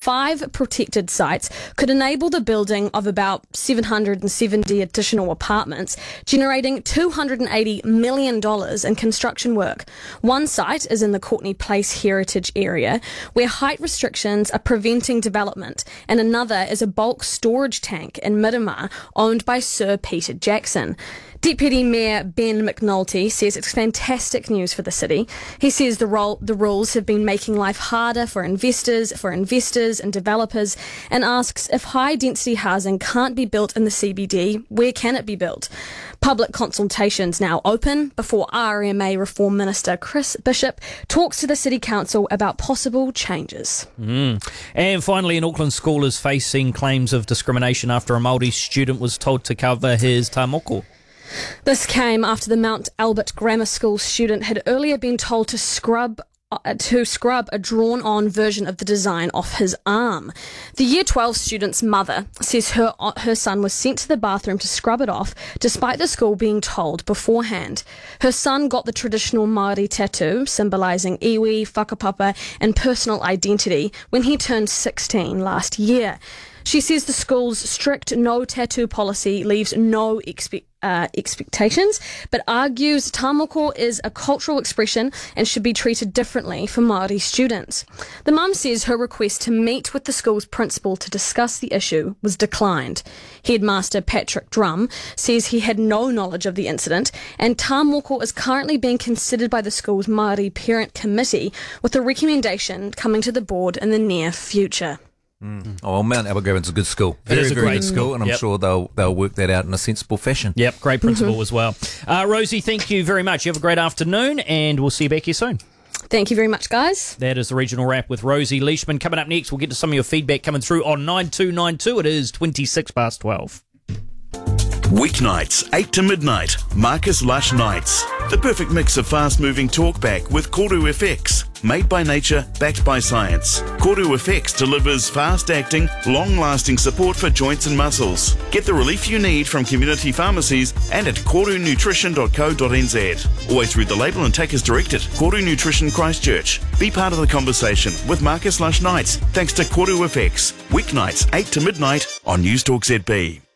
5 protected sites could enable the building of about 770 additional apartments, generating $280 million in construction work. One site is in the Courtney Place Heritage Area, where height restrictions are preventing development, and another is a bulk storage tank in Miramar, owned by Sir Peter Jackson. Deputy Mayor Ben McNulty says it's fantastic news for the city. He says the rules have been making life harder for investors and developers, and asks if high-density housing can't be built in the CBD, where can it be built? Public consultations now open before RMA Reform Minister Chris Bishop talks to the City Council about possible changes. And finally, an Auckland school is facing claims of discrimination after a Māori student was told to cover his tā moko. This came after the Mount Albert Grammar School student had earlier been told to scrub a drawn-on version of the design off his arm. The Year 12 student's mother says her son was sent to the bathroom to scrub it off, despite the school being told beforehand. Her son got the traditional Māori tattoo, symbolising iwi, whakapapa and personal identity, when he turned 16 last year. She says the school's strict no tattoo policy leaves no expectations, but argues tā moko is a cultural expression and should be treated differently for Māori students. The mum says her request to meet with the school's principal to discuss the issue was declined. Headmaster Patrick Drum says he had no knowledge of the incident, and tā moko is currently being considered by the school's Māori Parent Committee, with a recommendation coming to the board in the near future. Oh, Mount Albert Grammar is a good school. Very good school, and I'm sure they'll work that out in a sensible fashion. Yep, great principal as well. Rosie, thank you very much. You have a great afternoon, and we'll see you back here soon. Thank you very much, guys. That is the regional wrap with Rosie Leishman. Coming up next, we'll get to some of your feedback coming through on 9292. It is 12:26. Weeknights, 8 to midnight, Marcus Lush Nights. The perfect mix of fast-moving talkback with Koru FX. Made by nature, backed by science. Koru FX delivers fast-acting, long-lasting support for joints and muscles. Get the relief you need from community pharmacies and at korunutrition.co.nz. Always read the label and take as directed. Koru Nutrition Christchurch. Be part of the conversation with Marcus Lush Nights, thanks to Koru FX. Weeknights, 8 to midnight on Newstalk ZB.